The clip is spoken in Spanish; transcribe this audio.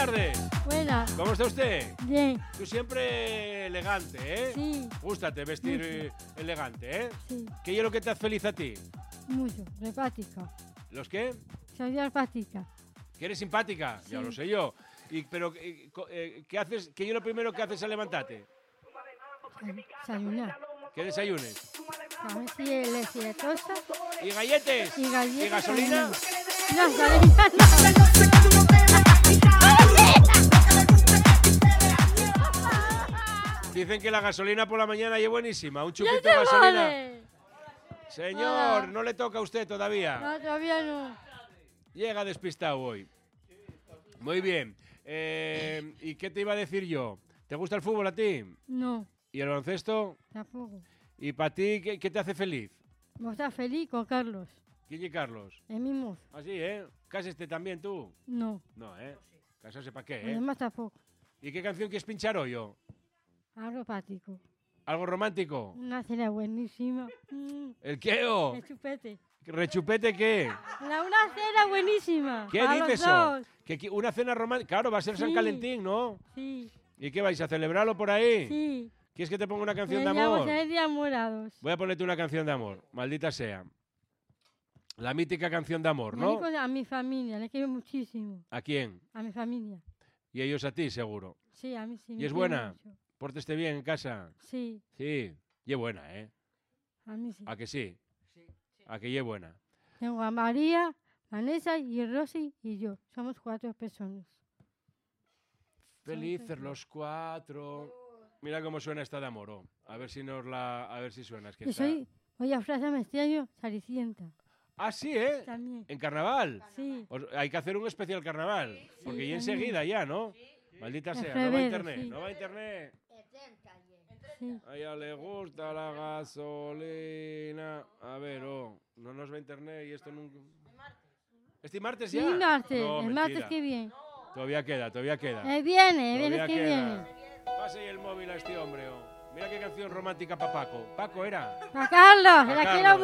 tardes. Buenas. ¿Cómo está usted? Bien. Tú siempre elegante, ¿eh? Sí. Gústate vestir elegante, ¿eh? Sí. ¿Qué es lo que te hace feliz a ti? Mucho. Repática. ¿Los qué? Soy repática. ¿Que eres simpática? Sí. Ya lo sé yo. Pero, ¿qué haces? ¿Qué es lo primero que haces al levantarte? Desayunar. ¿Qué desayunes? A ver si leche de tosta. ¿Y galletes? Y galletas. ¿Y gasolina? No, gasolina no. Dicen que la gasolina por la mañana es buenísima. Un ¡Ya chupito te de gasolina. vale! Señor, Hola. no le toca a usted todavía. No, todavía no. Llega despistado hoy. Muy bien. ¿Y qué te iba a decir yo? ¿Te gusta el fútbol a ti? No, ¿Y el baloncesto? tampoco. ¿Y para ti qué te hace feliz? ¿Vos estás feliz con Carlos? ¿Quién y Carlos? El mismo. Así, ¿eh? ¿Cásate también tú? No. No, ¿eh? ¿Casarse para qué, Además tampoco. ¿Y qué canción quieres pinchar hoy yo? Algo práctico. ¿Algo romántico? Una cena buenísima. ¿El qué, o? El chupete. ¿Rechupete qué? Una cena buenísima. ¿Qué para dices los eso? dos. ¿Una cena romántica? Claro, va a ser San Sí. Calentín, ¿no? Sí, ¿Y qué vais a celebrarlo por ahí? sí. ¿Quieres que te ponga una canción de Deberíamos amor? ser enamorados. Voy a ponerte una canción de amor, maldita sea. La mítica canción de amor, ¿no? A mi familia, le quiero muchísimo. ¿A quién? A mi familia. Y ellos a ti, seguro. Sí, a mí sí. ¿Y me es quiero buena? mucho. Pórteste bien en casa. Sí, Sí, y es buena, ¿eh? a mí sí. ¿A que sí? ¿A que y es buena? Tengo a María, Vanessa y Rosy y yo. Somos 4 personas. Felices los 4. Mira cómo suena esta de amor, oh. A ver si suena. Es que Yo está... soy, voy a Plaza Mestrillo, Saricienta. Ah, sí, ¿eh? También. ¿En carnaval? Sí. Hay que hacer un especial carnaval. Porque ya también. enseguida ya, ¿no? Maldita En sea, no va a febrero, internet. sí. No va a internet. Sí. A ella le gusta la gasolina. A ver, oh, no nos va a internet y esto nunca... ¿Este martes Sí, ya? martes. No, el mentira. martes que viene. Todavía queda. Viene, el Todavía viernes que queda. viene. Pase ahí el móvil a este hombre, oh. Mira qué canción romántica para Paco. Paco era. ¡A Carlos! Pa' ¡La quiero Carlos.